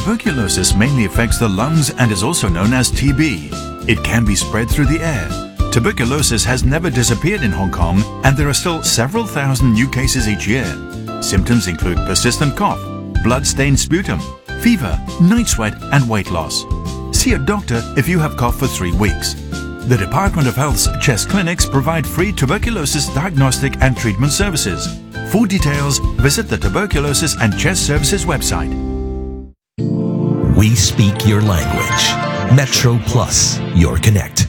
Tuberculosis mainly affects the lungs and is also known as TB. It can be spread through the air. Tuberculosis has never disappeared in Hong Kong, and there are still several thousand new cases each year. Symptoms include persistent cough, blood-stained sputum, fever, night sweat, and weight loss. See a doctor if you have cough for 3 weeks. The Department of Health's chest clinics provide free tuberculosis diagnostic and treatment services. For details, visit the Tuberculosis and Chest Services website. We speak your language. Metro Plus, your connect.